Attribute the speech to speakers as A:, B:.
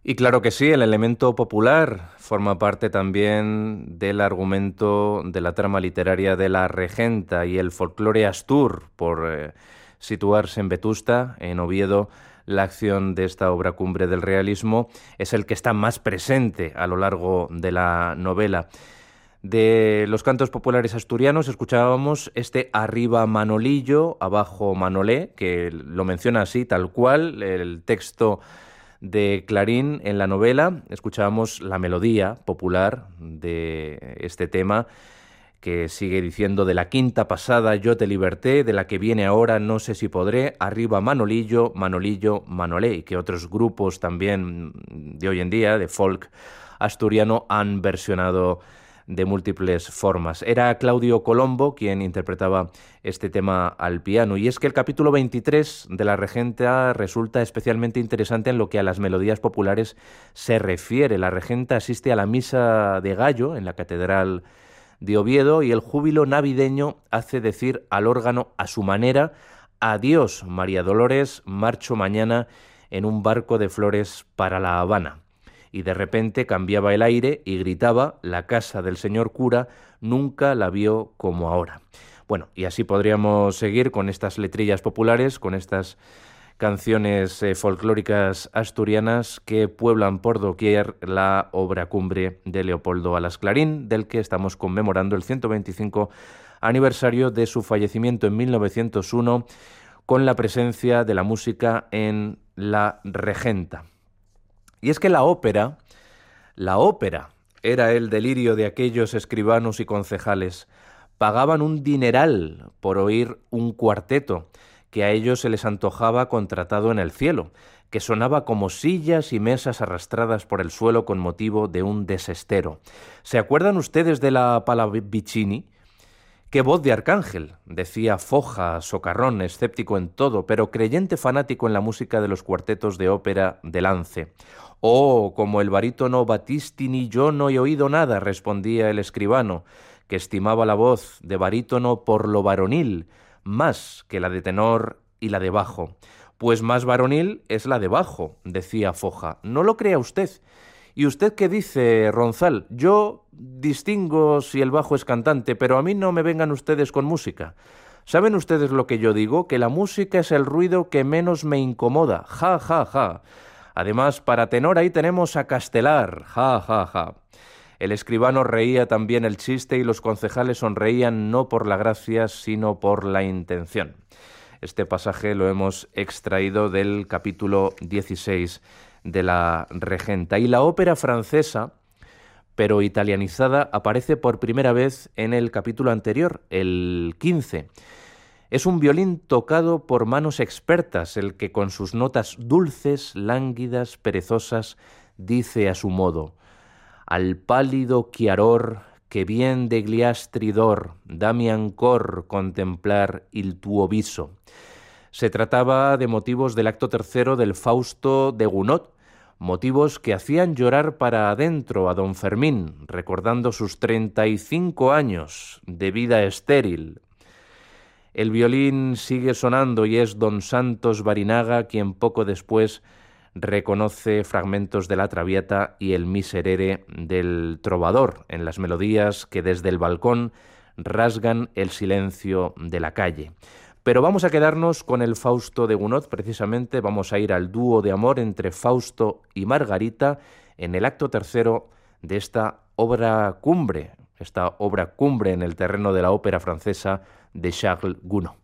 A: Y claro que sí, el elemento popular forma parte también del argumento de la trama literaria de La Regenta y el folclore astur, por situarse en Vetusta, en Oviedo. La acción de esta obra cumbre del realismo es el que está más presente a lo largo de la novela. De los cantos populares asturianos escuchábamos este Arriba Manolillo, abajo Manolé, que lo menciona así, tal cual, el texto de Clarín en la novela. Escuchábamos la melodía popular de este tema, que sigue diciendo: de la quinta pasada yo te liberté, de la que viene ahora no sé si podré, arriba Manolillo, Manolillo, Manolé, y que otros grupos también de hoy en día, de folk asturiano, han versionado de múltiples formas. Era Claudio Colombo quien interpretaba este tema al piano, y es que el capítulo 23 de La Regenta resulta especialmente interesante en lo que a las melodías populares se refiere. La Regenta asiste a la misa de gallo en la catedral de Oviedo y el júbilo navideño hace decir al órgano a su manera: adiós, María Dolores, marcho mañana en un barco de flores para La Habana. Y de repente cambiaba el aire y gritaba: la casa del señor cura nunca la vio como ahora. Bueno, y así podríamos seguir con estas letrillas populares, con estas canciones folclóricas asturianas que pueblan por doquier la obra cumbre de Leopoldo Alas Clarín, del que estamos conmemorando el 125 aniversario de su fallecimiento en 1901, con la presencia de la música en La Regenta. Y es que la ópera era el delirio de aquellos escribanos y concejales. Pagaban un dineral por oír un cuarteto que a ellos se les antojaba contratado en el cielo, que sonaba como sillas y mesas arrastradas por el suelo con motivo de un desestero. ¿Se acuerdan ustedes de la Pallavicini? ¡Qué voz de arcángel!, decía Foja, socarrón, escéptico en todo, pero creyente fanático en la música de los cuartetos de ópera de Lance. «Oh, como el barítono Battistini yo no he oído nada», respondía el escribano, que estimaba la voz de barítono por lo varonil, más que la de tenor y la de bajo. «Pues más varonil es la de bajo», decía Foja. «No lo crea usted». ¿Y usted qué dice, Ronzal? Yo distingo si el bajo es cantante, pero a mí no me vengan ustedes con música. ¿Saben ustedes lo que yo digo? Que la música es el ruido que menos me incomoda. Ja, ja, ja. Además, para tenor ahí tenemos a Castelar. Ja, ja, ja. El escribano reía también el chiste y los concejales sonreían no por la gracia, sino por la intención. Este pasaje lo hemos extraído del capítulo 16 de La Regenta. Y la ópera francesa, pero italianizada, aparece por primera vez en el capítulo anterior, el 15. Es un violín tocado por manos expertas, el que con sus notas dulces, lánguidas, perezosas, dice a su modo: «Al pálido chiaror que bien de gliastridor, dami ancor contemplar il tuo viso». Se trataba de motivos del acto tercero del Fausto de Gounod, motivos que hacían llorar para adentro a don Fermín, recordando sus 35 años de vida estéril. El violín sigue sonando y es don Santos Barinaga quien poco después reconoce fragmentos de la Traviata y el Miserere del Trovador en las melodías que desde el balcón rasgan el silencio de la calle. Pero vamos a quedarnos con el Fausto de Gounod, precisamente vamos a ir al dúo de amor entre Fausto y Margarita en el acto tercero de esta obra cumbre en el terreno de la ópera francesa de Charles Gounod.